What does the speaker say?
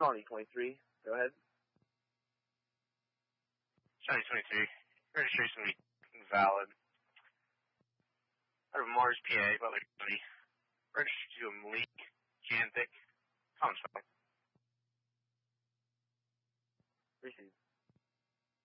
Shawnee 23, go ahead. Shawnee 23, registration will be valid. Out of Mars, PA, Butler County. Registered to Malik Janthick, Thomas.